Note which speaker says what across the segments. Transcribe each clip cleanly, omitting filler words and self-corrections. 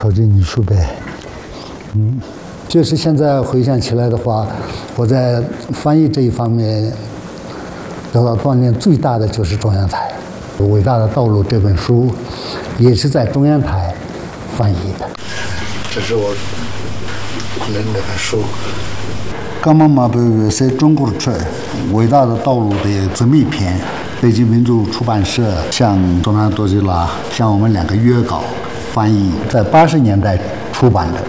Speaker 1: 靠近艺术呗。就是现在回想起来的话，我在翻译这一方面得到锻炼最大的就是中央台《伟大的道路》这本书，也是在中央台翻译的。这是我那本书。刚刚嘛，是中国出《伟大的道路》的这么一篇，北京民族出版社向中央多吉拉向我们2个约稿翻译，在80年代出版的。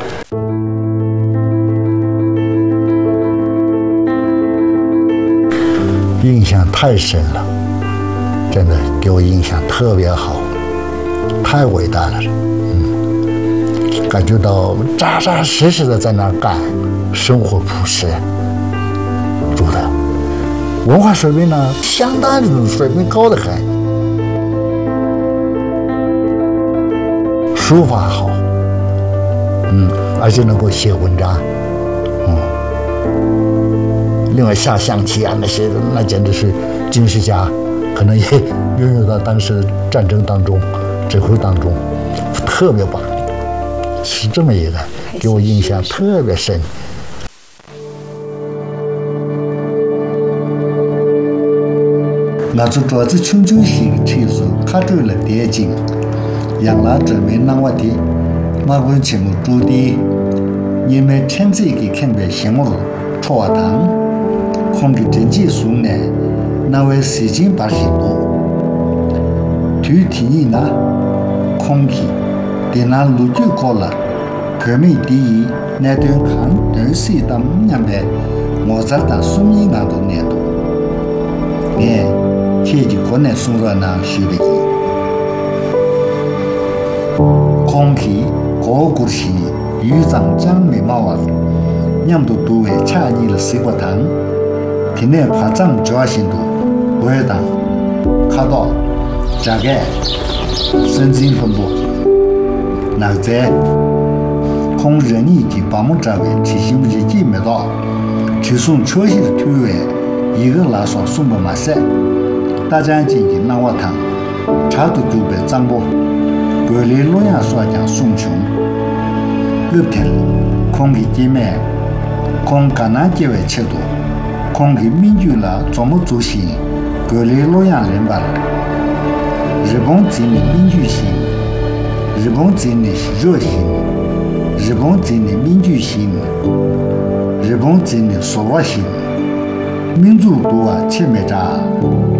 Speaker 1: 印象太深了，真的给我印象特别好，太伟大了。感觉到扎扎实实的在那儿干，生活朴实，住的文化水平呢，相当水平高得很，书法好，而且能够写文章，另外下象棋啊那些，那简直是军事家，可能也运用到当时战争当中、指挥当中，特别棒，是这么一个，给我印象特别深。我是桌子穷究型陈述卡住了电竞，让他证明那我的，我们节目主的，你们趁这个看的新闻，朝堂。空气整体数呢，那为4080度。具体呢，空气在那路就高了，排名第一，那段看电视的那边，我在打数米高的难度，天气可能送到那学的。空气高股息，预长长眉毛啊，两度都为差你了水果糖。体内夸张主要程度，胃当、卡到、加钙、神经分布，那在空人力的把门站位提醒日记没到，就送确实的推位，一个拉上送不马赛，大家进行那我谈，差不多就被掌握，隔离洛阳所讲送穷，六天空气界面，空橄榄结为尺度。空气民主了，怎么做行？隔离洛阳人吧。日本真的民主性，日本真的是热心，日本真的民主性，日本真的说话性，民主多啊，切没渣。